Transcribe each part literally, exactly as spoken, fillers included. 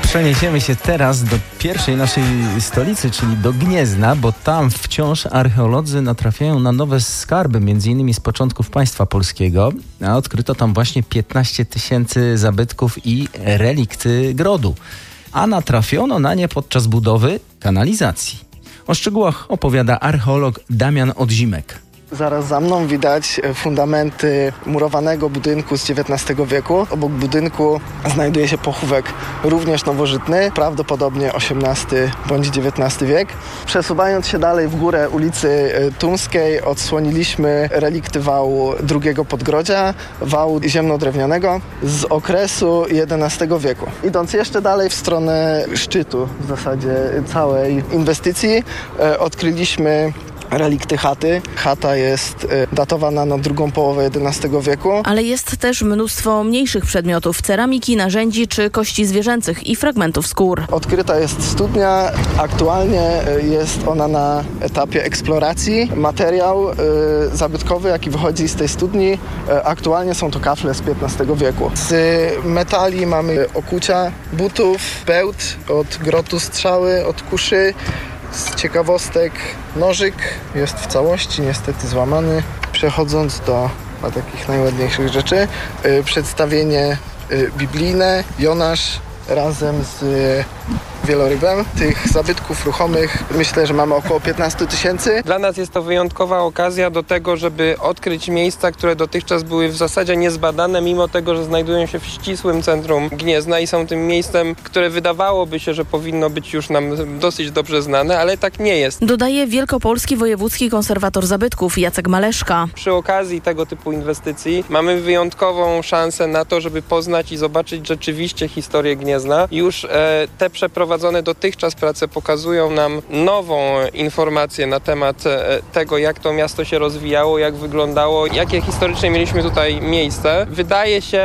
Przeniesiemy się teraz do pierwszej naszej stolicy, czyli do Gniezna, bo tam wciąż archeolodzy natrafiają na nowe skarby, między innymi z początków państwa polskiego. A odkryto tam właśnie piętnaście tysięcy zabytków i relikty grodu. A natrafiono na nie podczas budowy kanalizacji. O szczegółach opowiada archeolog Damian Odzimek. Zaraz za mną widać fundamenty murowanego budynku z dziewiętnastego wieku. Obok budynku znajduje się pochówek również nowożytny, prawdopodobnie osiemnasty bądź dziewiętnasty wiek. Przesuwając się dalej w górę ulicy Tumskiej odsłoniliśmy relikty wału drugiego podgrodzia, wału ziemnodrewnianego z okresu jedenastego wieku. Idąc jeszcze dalej w stronę szczytu w zasadzie całej inwestycji odkryliśmy relikty chaty. Chata jest datowana na drugą połowę jedenastego wieku. Ale jest też mnóstwo mniejszych przedmiotów, ceramiki, narzędzi czy kości zwierzęcych i fragmentów skór. Odkryta jest studnia. Aktualnie jest ona na etapie eksploracji. Materiał y, zabytkowy, jaki wychodzi z tej studni, y, aktualnie są to kafle z piętnastego wieku. Z metali mamy okucia, butów, bełt, od grotu strzały, od kuszy. Z ciekawostek nożyk jest w całości, niestety złamany. Przechodząc do a takich najładniejszych rzeczy, yy, przedstawienie yy, biblijne, Jonasz razem z yy, wielorybem. Tych zabytków ruchomych myślę, że mamy około piętnaście tysięcy. Dla nas jest to wyjątkowa okazja do tego, żeby odkryć miejsca, które dotychczas były w zasadzie niezbadane, mimo tego, że znajdują się w ścisłym centrum Gniezna i są tym miejscem, które wydawałoby się, że powinno być już nam dosyć dobrze znane, ale tak nie jest. Dodaje wielkopolski wojewódzki konserwator zabytków Jacek Maleszka. Przy okazji tego typu inwestycji mamy wyjątkową szansę na to, żeby poznać i zobaczyć rzeczywiście historię Gniezna. Już e, te przeprowadzone dotychczas prace pokazują nam nową informację na temat tego, jak to miasto się rozwijało, jak wyglądało, jakie historycznie mieliśmy tutaj miejsce. Wydaje się,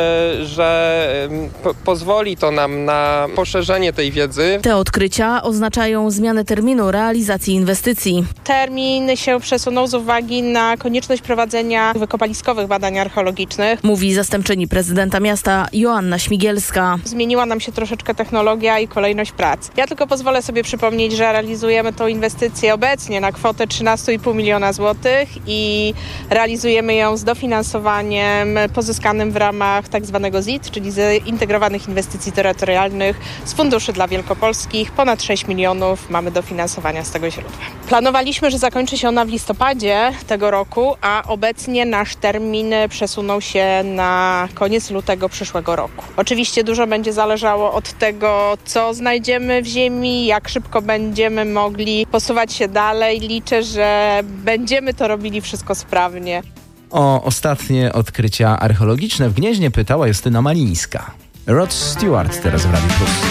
że po- pozwoli to nam na poszerzenie tej wiedzy. Te odkrycia oznaczają zmianę terminu realizacji inwestycji. Termin się przesunął z uwagi na konieczność prowadzenia wykopaliskowych badań archeologicznych. Mówi zastępczyni prezydenta miasta Joanna Śmigielska. Zmieniła nam się troszeczkę technologia i kolejność prac. Ja tylko pozwolę sobie przypomnieć, że realizujemy tą inwestycję obecnie na kwotę trzynaście i pół miliona złotych i realizujemy ją z dofinansowaniem pozyskanym w ramach tak zwanego Z I T, czyli Zintegrowanych Inwestycji Terytorialnych z funduszy dla wielkopolskich. Ponad sześć milionów mamy dofinansowania z tego źródła. Planowaliśmy, że zakończy się ona w listopadzie tego roku, a obecnie nasz termin przesunął się na koniec lutego przyszłego roku. Oczywiście dużo będzie zależało od tego, co znajdziemy w ziemi, jak szybko będziemy mogli posuwać się dalej. Liczę, że będziemy to robili wszystko sprawnie. O ostatnie odkrycia archeologiczne w Gnieźnie pytała Justyna Malińska. Rod Stewart teraz w Radiu Plus.